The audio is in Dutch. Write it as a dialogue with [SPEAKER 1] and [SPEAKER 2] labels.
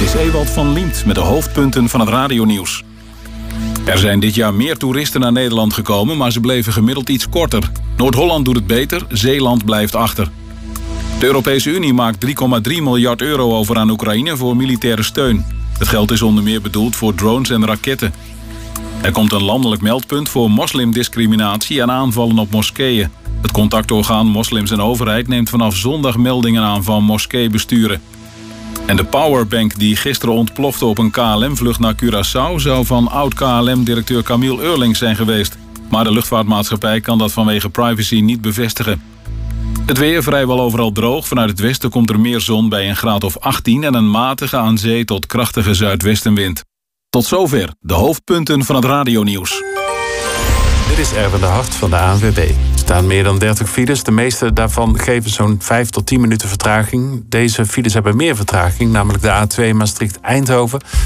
[SPEAKER 1] is Ewald van Liemt met de hoofdpunten van het radionieuws. Er zijn dit jaar meer toeristen naar Nederland gekomen, maar ze bleven gemiddeld iets korter. Noord-Holland doet het beter, Zeeland blijft achter. De Europese Unie maakt 3,3 miljard euro over aan Oekraïne voor militaire steun. Het geld is onder meer bedoeld voor drones en raketten. Er komt een landelijk meldpunt voor moslimdiscriminatie en aanvallen op moskeeën. Het contactorgaan Moslims en Overheid neemt vanaf zondag meldingen aan van moskeebesturen. En de powerbank die gisteren ontplofte op een KLM-vlucht naar Curaçao zou van oud-KLM-directeur Camille Eurlings zijn geweest. Maar de luchtvaartmaatschappij kan dat vanwege privacy niet bevestigen. Het weer vrijwel overal droog. Vanuit het westen komt er meer zon bij een graad of 18 en een matige aan zee tot krachtige zuidwestenwind. Tot zover de hoofdpunten van het radionieuws.
[SPEAKER 2] Dit is Erwin de Hart van de ANWB. Er staan meer dan 30 files. De meeste daarvan geven zo'n 5 tot 10 minuten vertraging. Deze files hebben meer vertraging, namelijk de A2 Maastricht-Eindhoven.